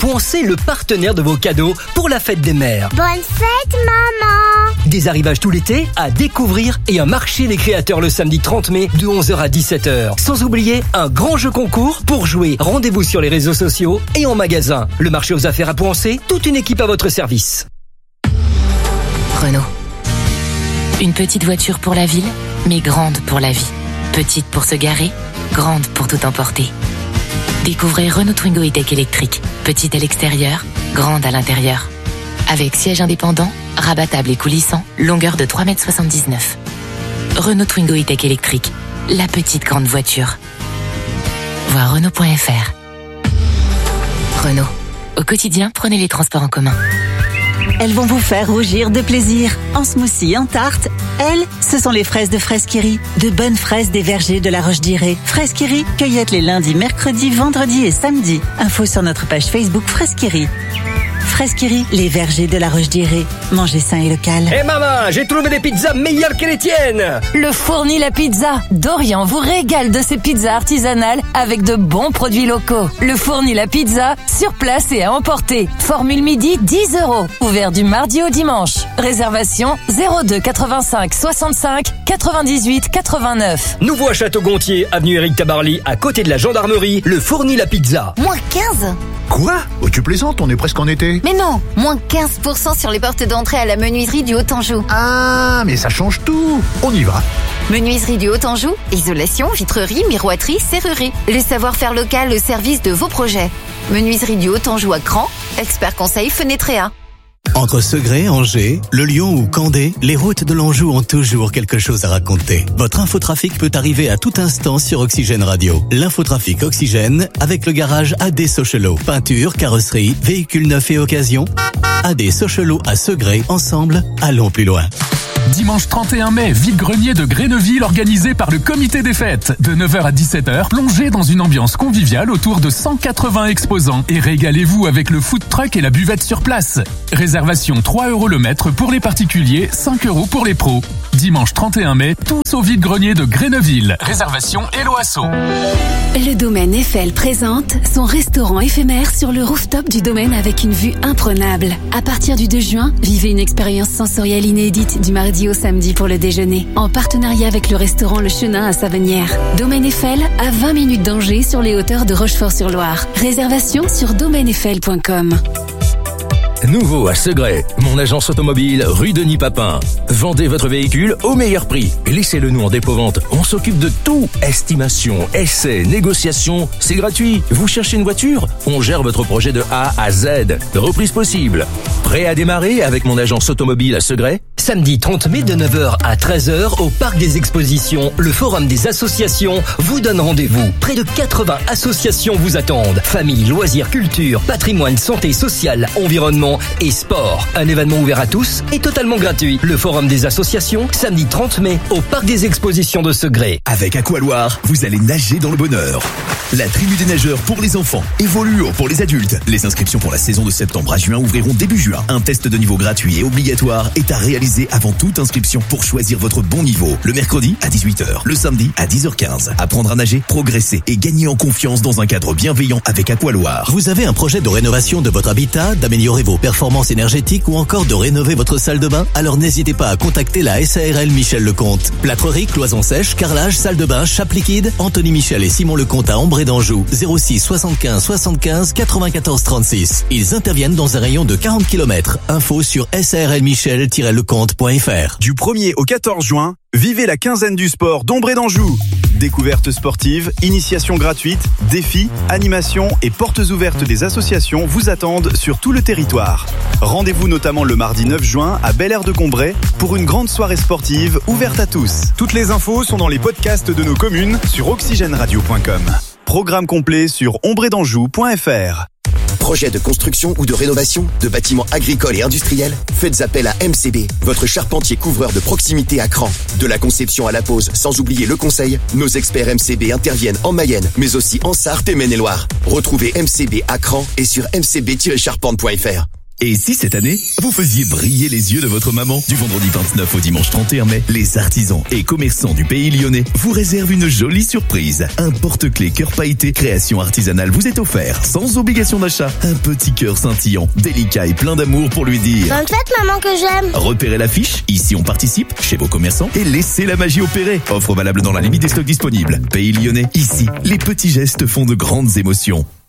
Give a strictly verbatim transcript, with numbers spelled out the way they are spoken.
Poncé, le partenaire de vos cadeaux pour la fête des mères. Bonne fête, maman! Des arrivages tout l'été à découvrir et un marché des créateurs le samedi trente mai de onze heures à dix-sept heures. Sans oublier un grand jeu concours pour jouer. Rendez-vous sur les réseaux sociaux et en magasin. Le marché aux affaires à Poncé, toute une équipe à votre service. Renault. Une petite voiture pour la ville, mais grande pour la vie. Petite pour se garer, grande pour tout emporter. Découvrez Renault Twingo E-Tech électrique. Petite à l'extérieur, grande à l'intérieur. Avec siège indépendant, rabattable et coulissant, longueur de trois mètres soixante-dix-neuf. Renault Twingo E-Tech électrique. La petite grande voiture. Voir Renault point F R. Renault. Au quotidien, prenez les transports en commun. Elles vont vous faire rougir de plaisir. En smoothie, en tarte, elles, ce sont les fraises de Fraise-Kiri. De bonnes fraises des vergers de la Roche-d'Iré. Fraise-Kiri, cueillette les lundis, mercredis, vendredis et samedis. Info sur notre page Facebook Fraise-Kiri. Fraise-Kiri, les vergers de la Roche-d'Iré. Mangez sain et local. Hé hey maman, j'ai trouvé des pizzas meilleures que les tiennes. Le Fourni la pizza. Dorian vous régale de ses pizzas artisanales avec de bons produits locaux. Le Fourni la pizza, sur place et à emporter. Formule midi, dix euros. Ouvert du mardi au dimanche. Réservation zéro deux quatre-vingt-cinq soixante-cinq quatre-vingt-dix-huit quatre-vingt-neuf. Nouveau à Château-Gontier, avenue Éric Tabarly, à côté de la gendarmerie. Le Fourni la pizza. Moins quinze. Quoi? Oh, tu plaisantes, on est presque en été. Mais non, moins quinze pour cent sur les portes d'entrée à la menuiserie du Haut-Anjou. Ah, mais ça change tout. On y va. Menuiserie du Haut-Anjou, isolation, vitrerie, miroiterie, serrurerie. Le savoir-faire local au service de vos projets. Menuiserie du Haut-Anjou à Cran, expert conseil Fenetréa. Entre Segré, Angers, Le Lion ou Candé, les routes de l'Anjou ont toujours quelque chose à raconter. Votre infotrafic peut arriver à tout instant sur Oxygène Radio. L'infotrafic Oxygène avec le garage A D Sochelo. Peinture, carrosserie, véhicules neufs et occasion. A D Sochelo à Segré, ensemble, allons plus loin. Dimanche trente et un mai, vide-grenier de Gréneville organisé par le comité des fêtes. De neuf heures à dix-sept heures, plongez dans une ambiance conviviale autour de cent quatre-vingts exposants et régalez-vous avec le food truck et la buvette sur place. Réservation trois euros le mètre pour les particuliers, cinq euros pour les pros. Dimanche trente et un mai, tous au vide-grenier de Gréneville. Réservation Hello Asso. Le domaine Eiffel présente son restaurant éphémère sur le rooftop du domaine avec une vue imprenable. À partir du deux juin, vivez une expérience sensorielle inédite du mardi au samedi pour le déjeuner, en partenariat avec le restaurant Le Chenin à Savenière. Domaine Eiffel, à vingt minutes d'Angers sur les hauteurs de Rochefort-sur-Loire. Réservation sur domaine eiffel point com. Nouveau à Segré, mon agence automobile rue Denis Papin. Vendez votre véhicule au meilleur prix. Laissez-le nous en dépôt-vente. On s'occupe de tout. Estimation, essai, négociation, c'est gratuit. Vous cherchez une voiture? On gère votre projet de A à Z. Reprise possible. Prêt à démarrer avec mon agence automobile à Segré? Samedi trente mai de neuf heures à treize heures au Parc des Expositions, le Forum des associations vous donne rendez-vous. Près de quatre-vingts associations vous attendent. Famille, loisirs, culture, patrimoine, santé, social, environnement et sport. Un événement ouvert à tous et totalement gratuit. Le Forum des associations, samedi trente mai au Parc des Expositions de Segré. Avec Aqualoire, vous allez nager dans le bonheur. La tribu des nageurs pour les enfants et Voluo pour les adultes. Les inscriptions pour la saison de septembre à juin ouvriront début juin. Un test de niveau gratuit et obligatoire est à réaliser avant toute inscription pour choisir votre bon niveau. Le mercredi à dix-huit heures, le samedi à dix heures quinze. Apprendre à nager, progresser et gagner en confiance dans un cadre bienveillant avec Aqualoire. Vous avez un projet de rénovation de votre habitat, d'améliorer vos performances énergétiques ou encore de rénover votre salle de bain? Alors n'hésitez pas à contacter la S A R L Michel Lecomte. Plâtrerie, cloison sèche, carrelage, salle de bain, chape liquide. Anthony Michel et Simon Lecomte à Ambré d'Anjou. zéro six soixante-quinze soixante-quinze quatre-vingt-quatorze trente-six. Ils interviennent dans un rayon de quarante kilomètres. Info sur s a r l michel tiret lecomte point f r. Du premier au quatorze juin, vivez la quinzaine du sport d'Ombré d'Anjou. Découvertes sportives, initiation gratuite, défis, animations et portes ouvertes des associations vous attendent sur tout le territoire. Rendez-vous notamment le mardi neuf juin à Bel Air de Combray pour une grande soirée sportive ouverte à tous. Toutes les infos sont dans les podcasts de nos communes sur oxygène radio point com. Programme complet sur ombré d'anjou point f r. Projet de construction ou de rénovation de bâtiments agricoles et industriels? Faites appel à M C B, votre charpentier couvreur de proximité à Cran. De la conception à la pose, sans oublier le conseil, nos experts M C B interviennent en Mayenne, mais aussi en Sarthe et Maine-et-Loire. Retrouvez M C B à Cran et sur m c b tiret charpente point f r. Et si cette année, vous faisiez briller les yeux de votre maman? Du vendredi vingt-neuf au dimanche trente et un mai, les artisans et commerçants du pays lyonnais vous réservent une jolie surprise. Un porte-clés cœur pailleté création artisanale vous est offert, sans obligation d'achat. Un petit cœur scintillant, délicat et plein d'amour pour lui dire bonne fête maman que j'aime. Repérez l'affiche, ici on participe, chez vos commerçants, et laissez la magie opérer. Offre valable dans la limite des stocks disponibles. Pays lyonnais, ici, les petits gestes font de grandes émotions.